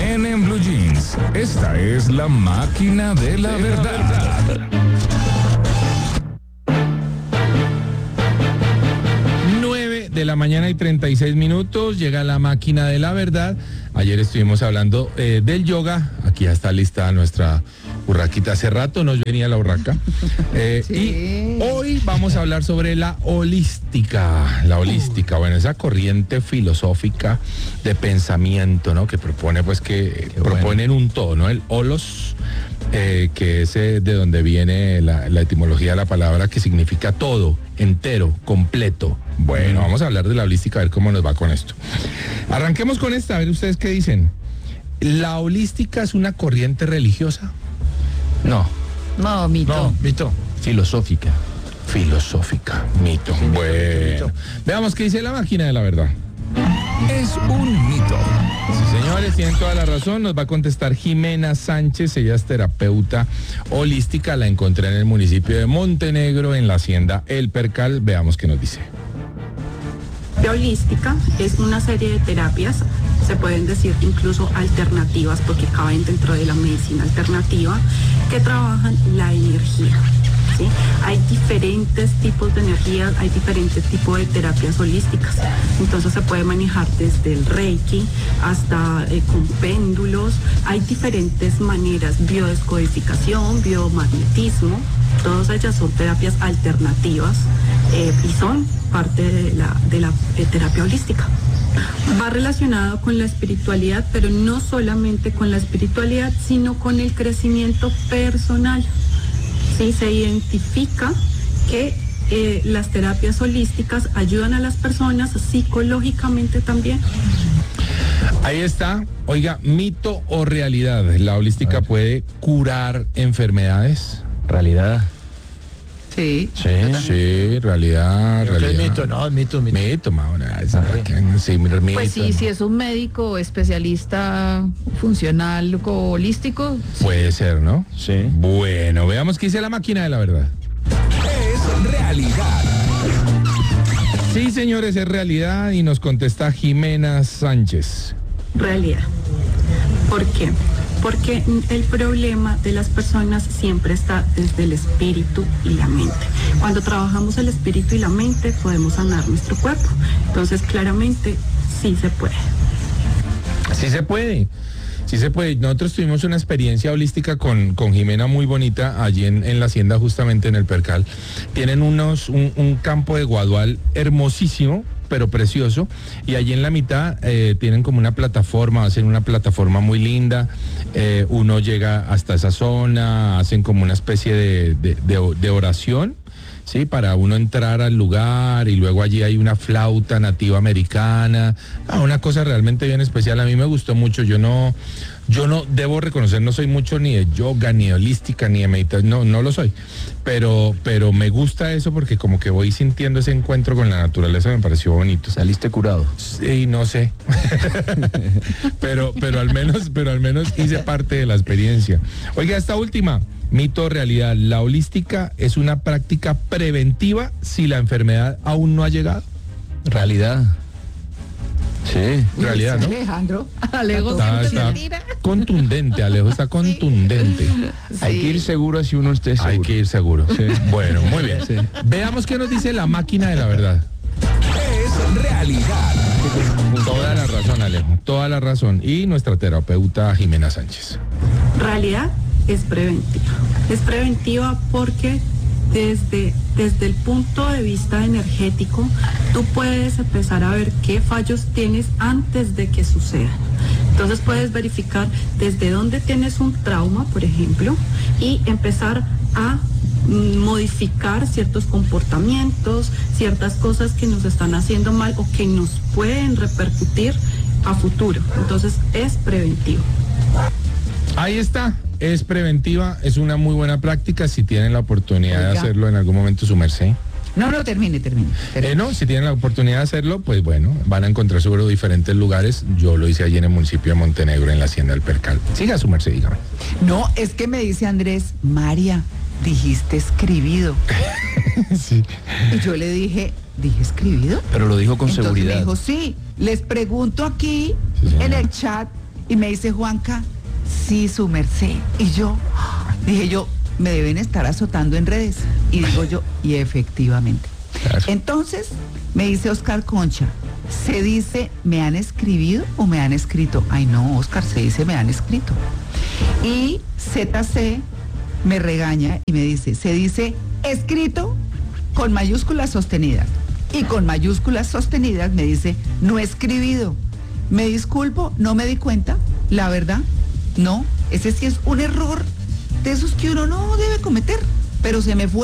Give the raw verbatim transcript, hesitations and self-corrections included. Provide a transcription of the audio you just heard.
mañana en Blue Jeans. Esta es la máquina de la verdad. nueve de la mañana y treinta y seis minutos. Llega la máquina de la verdad. Ayer estuvimos hablando eh, del yoga. Aquí ya está lista nuestra urraquita. Hace rato nos venía la urraca. Eh, sí. Y hoy vamos a hablar sobre la holística. La holística, bueno, esa corriente filosófica de pensamiento, ¿no? Que propone, pues, que Qué proponen bueno. un todo, ¿no? El holos, eh, que es eh, de donde viene la, la etimología de la palabra, que significa todo, entero, completo. Bueno, vamos a hablar de la holística, a ver cómo nos va con esto. Arranquemos con esta, a ver ustedes qué dicen. ¿La holística es una corriente religiosa? No. No, mito. No, mito. Filosófica. Filosófica, mito. Sí, bueno, mito. Veamos qué dice la máquina de la verdad. Es un mito. Sí, señores, tienen toda la razón. Nos va a contestar Jimena Sánchez. Ella es terapeuta holística. La encontré en el municipio de Montenegro, en la hacienda El Percal. Veamos qué nos dice. La holística es una serie de terapias, se pueden decir incluso alternativas, porque caben dentro de la medicina alternativa, que trabajan la energía. ¿Sí? Hay diferentes tipos de energías, hay diferentes tipos de terapias holísticas. Entonces se puede manejar desde el Reiki hasta eh, con péndulos. Hay diferentes maneras, biodescodificación, biomagnetismo. Todas ellas son terapias alternativas eh, y son parte de la, de la eh, terapia holística. Va relacionado con la espiritualidad, pero no solamente con la espiritualidad, sino con el crecimiento personal. Sí, se identifica que eh, las terapias holísticas ayudan a las personas psicológicamente también. Ahí está. Oiga, ¿mito o realidad? ¿La holística puede curar enfermedades? Realidad. Sí. Sí, sí, realidad, Creo realidad. que es mito, no, mito, mito. Mito, Maura. Sí, sí, mito, pues sí, si es un médico especialista funcional o holístico. Puede ser, ¿no? Sí. Bueno, veamos qué dice la máquina de la verdad. Es realidad. Sí, señores, es realidad y nos contesta Jimena Sánchez. Realidad. ¿Por qué? Porque el problema de las personas siempre está desde el espíritu y la mente. Cuando trabajamos el espíritu y la mente, podemos sanar nuestro cuerpo. Entonces, claramente, sí se puede. Sí se puede. Sí se puede. Nosotros tuvimos una experiencia holística con, con Jimena muy bonita allí en, en la hacienda, justamente en el Percal. Tienen unos un, un campo de guadual hermosísimo, pero precioso, y allí en la mitad eh, tienen como una plataforma, hacen una plataforma muy linda, eh, uno llega hasta esa zona, hacen como una especie de, de, de, de oración, sí, para uno entrar al lugar, y luego allí hay una flauta nativa americana, ah, una cosa realmente bien especial. A mí me gustó mucho. Yo no, yo no debo reconocer, no soy mucho ni de yoga, ni de holística, ni de meditación, no, no lo soy, pero, pero me gusta eso porque como que voy sintiendo ese encuentro con la naturaleza, me pareció bonito. ¿Saliste curado? Sí, no sé, pero, pero al menos, pero al menos hice parte de la experiencia. Oiga, esta última. Mito o realidad, ¿la holística es una práctica preventiva si la enfermedad aún no ha llegado? Realidad. Sí. Realidad, ¿no? Alejandro, Alejo está, está contundente, Alejo, está contundente. Sí. Hay que ir seguro si uno esté seguro. Hay que ir seguro. Sí. Bueno, muy bien. Sí. Veamos qué nos dice la máquina de la verdad. Es realidad. Toda la razón, Alejo, toda la razón. Y nuestra terapeuta Jimena Sánchez. Realidad es preventiva. Es preventiva porque desde, desde el punto de vista energético, tú puedes empezar a ver qué fallos tienes antes de que sucedan. Entonces puedes verificar desde dónde tienes un trauma, por ejemplo, y empezar a modificar ciertos comportamientos, ciertas cosas que nos están haciendo mal o que nos pueden repercutir a futuro. Entonces es preventivo. Ahí está, es preventiva, es una muy buena práctica si tienen la oportunidad Oiga. de hacerlo en algún momento, su merced. No, no, termine, termine. termine. Eh, no, si tienen la oportunidad de hacerlo, pues bueno, van a encontrar seguro diferentes lugares. Yo lo hice allí en el municipio de Montenegro, en la hacienda del Percal. Siga, su merced, dígame. No, es que me dice Andrés, María, dijiste escribido. Sí. Y yo le dije, ¿dije escribido? Pero lo dijo con Entonces seguridad. me dijo, sí, les pregunto aquí, sí, en el chat, Y me dice Juanca, sí, su merced. Y yo, dije yo, me deben estar azotando en redes. Y digo yo, y efectivamente. Claro. Entonces, me dice Oscar Concha, ¿se dice me han escribido o me han escrito? Ay no, Oscar, se dice me han escrito. Y Z C me regaña y me dice, se dice escrito con mayúsculas sostenidas. Y con mayúsculas sostenidas me dice, no escribido. Me disculpo, no me di cuenta, la verdad, no. Ese sí es un error de esos que uno no debe cometer, pero se me fue.